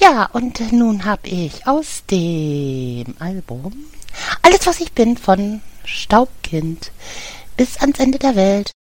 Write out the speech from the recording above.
Ja, und nun habe ich aus dem Album Alles, was ich bin von Staubkind bis ans Ende der Welt